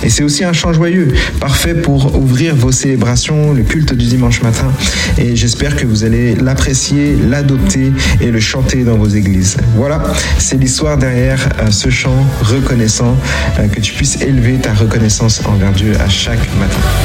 Et c'est aussi un chant joyeux, parfait pour ouvrir vos célébrations, le culte du dimanche matin. Et j'espère que vous allez l'apprécier, l'adopter et le chanter dans vos églises. Voilà, c'est l'histoire derrière ce chant reconnaissant, que tu puisses élever ta reconnaissance envers Dieu à chaque matin.